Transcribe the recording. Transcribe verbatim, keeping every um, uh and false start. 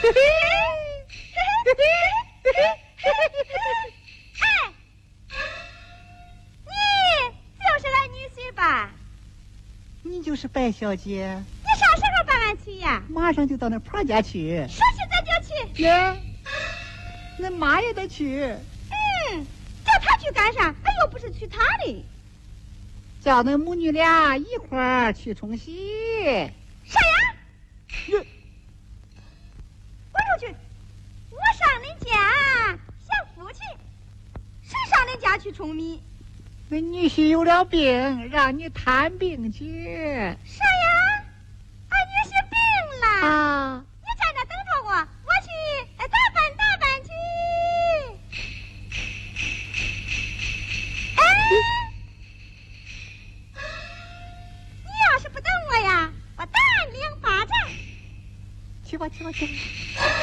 哎，你就是俺女婿吧？ 你就是白小姐。 你啥时候办完去呀？ 马上就到那婆家去。 说去咱就去。 耶，那妈也得去。 嗯，叫他去干啥？俺又不是娶她的。 叫那母女俩一块儿去冲喜。 啥呀？ 哟， 我出去，我上恁家享福去。谁上恁家去冲米？ 那女婿有了病，让你探病去。 啥呀？俺女婿病了。 啊， 你在那等着我，我去打扮打扮去。哎，你要是不等我呀，我打你两巴掌。 去吧去吧去吧。